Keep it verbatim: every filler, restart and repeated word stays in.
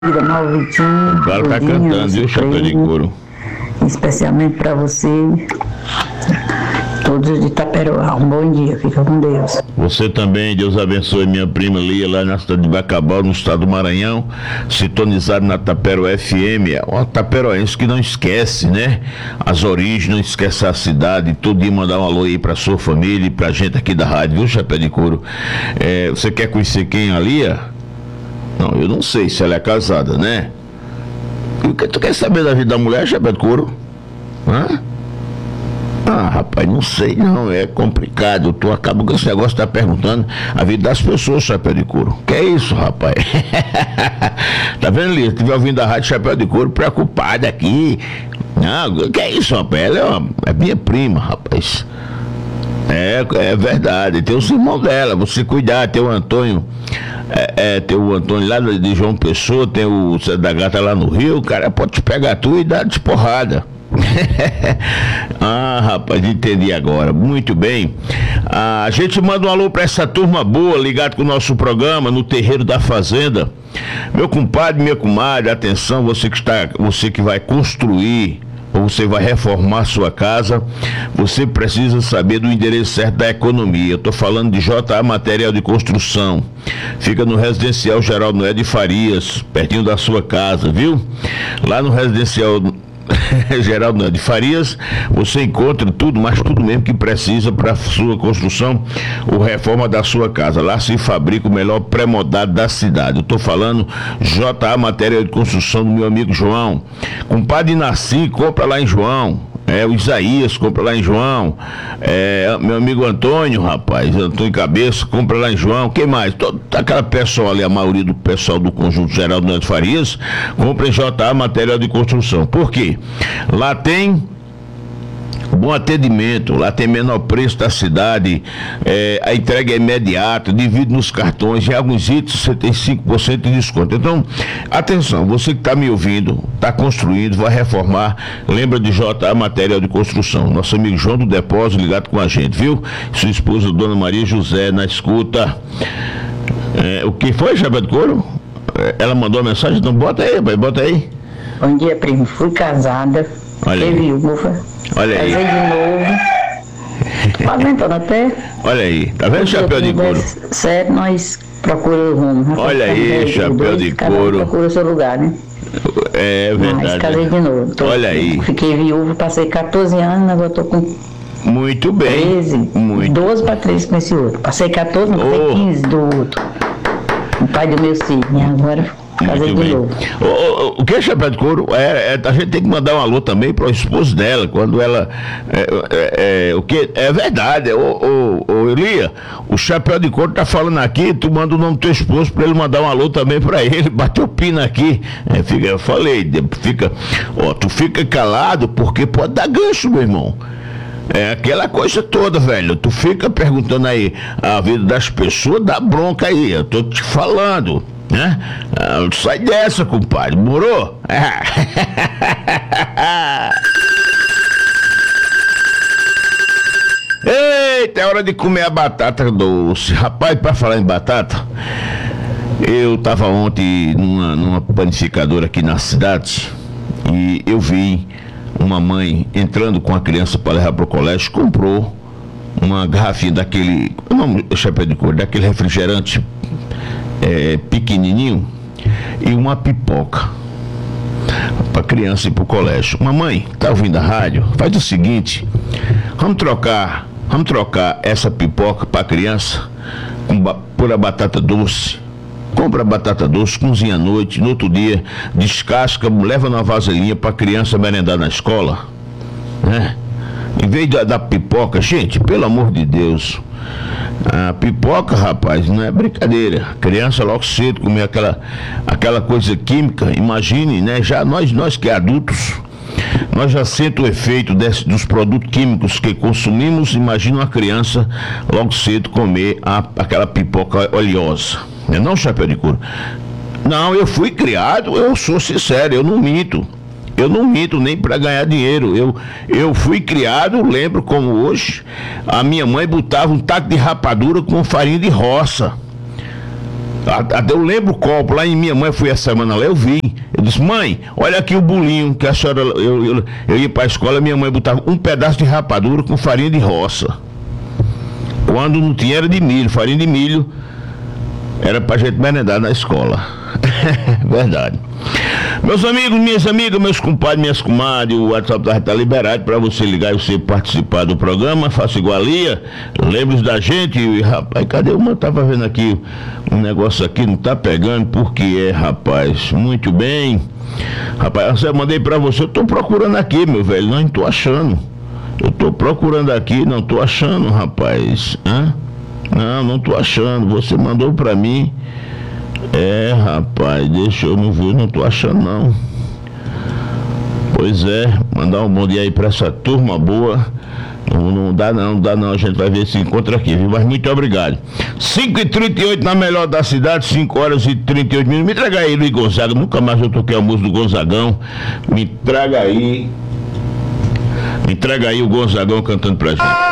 Mal Vitinho, O cara tá Godinho, cantando, viu, chapéu de couro? especialmente para você, todos de Itaperoá. Um bom dia, fica com Deus. Você também, Deus abençoe minha prima Lia, lá na cidade de Bacabal, no estado do Maranhão, sintonizado na Tapero F M, é uma taperoense que não esquece, né? As origens, não esquece a cidade, todo dia mandar um alô aí pra sua família e pra gente aqui da rádio, viu, chapéu de couro? É, você quer conhecer quem é a Lia? Não, eu não sei se ela é casada, né? E o que tu quer saber da vida da mulher, chapéu de couro? Hã? Ah, rapaz, não sei não, é complicado. Tu acaba com esse negócio, tá perguntando a vida das pessoas, chapéu de couro. Que é isso, rapaz? Tá vendo, Lia? Estiver ouvindo a rádio Chapéu de Couro, preocupada aqui. Não, que é isso, rapaz? Ela é, uma, é minha prima, rapaz. É, é verdade. Tem os irmãos dela, você cuidar, tem o Antônio. É, é, tem o Antônio lá de João Pessoa, tem o Zé da Gata lá no Rio, o cara pode te pegar tu e dar de porrada. Ah, rapaz, entendi agora. Muito bem. Ah, a gente manda um alô pra essa turma boa, ligado com o nosso programa no Terreiro da Fazenda. Meu compadre, minha comadre, atenção, você que está, você que vai construir ou você vai reformar sua casa, você precisa saber do endereço certo da economia. Eu estou falando de J A Material de Construção. Fica no Residencial Geraldo Noé de Farias, pertinho da sua casa, viu? Lá no Residencial Geraldo Noé de Farias, você encontra tudo, mas tudo mesmo que precisa para sua construção ou reforma da sua casa. Lá se fabrica o melhor pré-moldado da cidade. Eu estou falando J A Material de Construção do meu amigo João. Compadre Nasci, compra lá em João. É, o Isaías, compra lá em João. É, meu amigo Antônio, rapaz, Antônio Cabeça, compra lá em João. Quem mais? Todo, aquela pessoal ali, a maioria do pessoal do Conjunto Geraldo Noé de Farias, compra em J A Material de Construção. Por quê? Lá tem bom atendimento, lá tem menor preço da cidade, é, a entrega é imediata, divide nos cartões, em alguns itens você tem cinco por cento de desconto. Então, atenção, você que está me ouvindo, está construindo, vai reformar, lembra de J A Material de Construção, nosso amigo João do Depósito ligado com a gente, viu? Sua esposa, Dona Maria José, na escuta. É, o que foi, Chapéu de Couro? É, ela mandou a mensagem, então bota aí, pai, bota aí. Bom dia, primo. Fui casada, fiquei viúva. Olha aí. Casei de novo. Tô aguentando até. Olha aí, tá vendo, Chapéu de Couro? Sério, nós procuramos o rumo. Olha aí, Chapéu de Couro. Procura o seu lugar, né? É verdade. Mas casei de novo. Tô, Olha aí. Fiquei viúva, passei quatorze anos, agora tô com muito bem. treze, muito. doze para treze com esse outro. Passei quatorze, não, oh. quinze do outro. O pai do meu filho, e agora casei de novo. O, o, o que é Chapéu de Couro? É, é, a gente tem que mandar um alô também para o esposo dela, quando ela. É, é, é, o que, é verdade, ô, ô, ô Elia, o Chapéu de Couro tá falando aqui, tu manda o nome do teu esposo para ele mandar um alô também para ele, bateu pina aqui. É, fica, eu falei, fica, ó, tu fica calado porque pode dar gancho, meu irmão. É aquela coisa toda, velho. Tu fica perguntando aí a vida das pessoas, dá bronca aí. Eu tô te falando, né? Ah, sai dessa, compadre. Morou? Eita, é hora de comer a batata doce. Rapaz, pra falar em batata, eu tava ontem numa, numa panificadora aqui na cidade e eu vi uma mãe entrando com a criança para levar para o colégio, comprou uma garrafinha daquele, não, Chapéu de Couro, daquele refrigerante é, pequenininho e uma pipoca para a criança ir para o colégio. Mamãe, tá ouvindo a rádio? Faz o seguinte, vamos trocar, vamos trocar essa pipoca para a criança com, por a batata doce. Compra batata doce, cozinha à noite, no outro dia descasca, leva na vasilhinha para a criança merendar na escola, né? Em vez da, da pipoca, gente, pelo amor de Deus, a pipoca, rapaz, não é brincadeira. Criança logo cedo comer aquela, aquela coisa química, imagine, né? Já nós, nós que é adultos, nós já sentimos o efeito desse, dos produtos químicos que consumimos. Imagina uma criança logo cedo comer a, aquela pipoca oleosa. Não é não, Chapéu de Couro? Não, eu fui criado, eu sou sincero, eu não minto. Eu não minto nem para ganhar dinheiro. Eu, eu fui criado, lembro como hoje, a minha mãe botava um taco de rapadura com farinha de roça. Até eu lembro o copo, lá em minha mãe, fui essa semana lá, eu vi. Eu disse, mãe, olha aqui o bolinho que a senhora, eu, eu, eu ia pra escola, minha mãe botava um pedaço de rapadura com farinha de roça. Quando não tinha era de milho, farinha de milho era pra gente merendar na escola. Verdade. Meus amigos, minhas amigas, meus compadres, minhas comadres, o WhatsApp está tá liberado para você ligar e você participar do programa. Faça igual a Lia, lembre-se da gente. E, rapaz, cadê uma? Eu tava vendo aqui um negócio aqui, não tá pegando, porque é, rapaz. Muito bem. Rapaz, eu mandei para você, eu tô procurando aqui, meu velho, não tô achando. Eu tô procurando aqui, não tô achando, rapaz. Hã? Não, não tô achando. Você mandou para mim. É, rapaz, deixa eu não ver, não tô achando não. Pois é, mandar um bom dia aí pra essa turma boa. Não, não dá não, não dá não, a gente vai ver se encontra aqui, viu? Mas muito obrigado. cinco e trinta e oito na melhor da cidade, cinco horas e trinta e oito minutos. Me traga aí, Luiz Gonzaga, nunca mais eu toquei a música do Gonzagão. Me traga aí. Me traga aí o Gonzagão cantando pra gente.